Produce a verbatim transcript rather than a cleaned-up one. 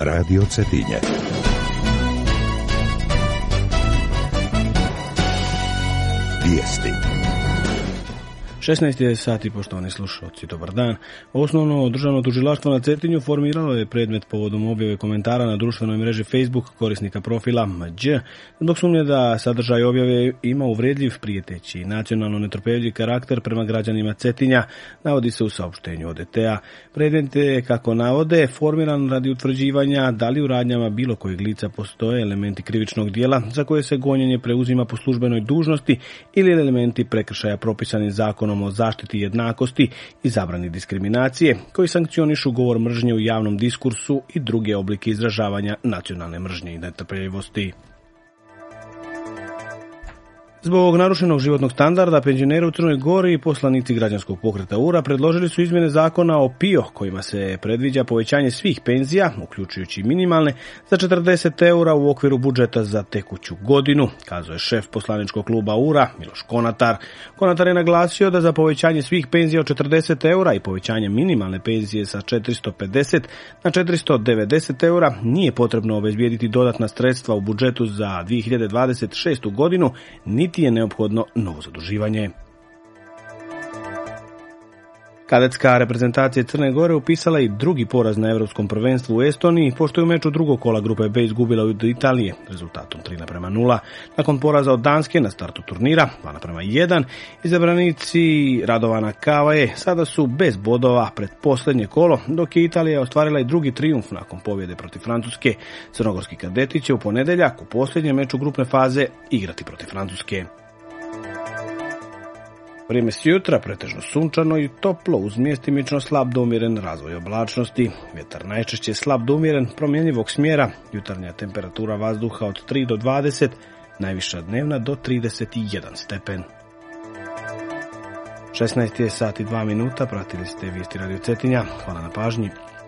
Radio Cetinje. Vijesti. šesnaest je sati, poštovani slušalci, dobar dan. Osnovno državno tužilaštvo na Cetinju formiralo je predmet povodom objave komentara na društvenoj mreži Facebook korisnika profila M Đ, zbog sumnje da sadržaj objave ima uvredljiv, prijeteći i nacionalno netrpeljiv karakter prema građanima Cetinja, navodi se u saopštenju O D T-a. Predmet je, kako navode, formiran radi utvrđivanja da li u radnjama bilo kojeg lica postoje elementi krivičnog dijela za koje se gonjenje preuzima po službenoj dužnosti ili elementi prekršaja propisani zakonom o zaštiti jednakosti i zabrani diskriminacije, koji sankcionišu govor mržnje u javnom diskursu i druge oblike izražavanja nacionalne mržnje i netrpeljivosti. Zbog narušenog životnog standarda penzionera u Crnoj Gori i poslanici građanskog pokreta U R A predložili su izmjene zakona o P I O kojima se predviđa povećanje svih penzija, uključujući minimalne, za četrdeset eura u okviru budžeta za tekuću godinu, kazao je šef poslaničkog kluba U R A Miloš Konatar. Konatar je naglasio da za povećanje svih penzija od četrdeset eura i povećanje minimalne penzije sa četiristo pedeset na četiristo devedeset eura nije potrebno obezbijediti dodatna sredstva u budžetu za dvije hiljade dvadeset šestu godinu, niti je neophodno novo zaduživanje. Kadetska reprezentacija Crne Gore upisala i drugi poraz na Europskom prvenstvu u Estoniji, pošto je u meču drugog kola grupe B izgubila od Italije rezultatom tri naprema nula. Nakon poraza od Danske na startu turnira dva naprema jedan, izabranici Radovana Kavaje sada su bez bodova pred posljednje kolo, dok je Italija ostvarila i drugi trijumf nakon pobjede protiv Francuske. Crnogorski kadeti će u ponedjeljak u posljednjem meču grupne faze igrati protiv Francuske. Vrijeme s jutra pretežno sunčano i toplo uz mjestimično slab do umjeren razvoj oblačnosti. Vjetar najčešće slab do umjeren promjenjivog smjera. Jutarnja temperatura vazduha od tri do dvadeset, najviša dnevna do trideset jedan stepen. šesnaest je sati dva minuta, pratili ste vijesti Radio Cetinja. Hvala na pažnji.